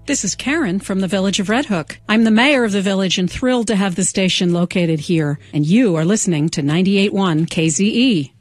This is Karen from the village of Red Hook. I'm the mayor of the village and thrilled to have the station located here. And you are listening to 98.1 KZE.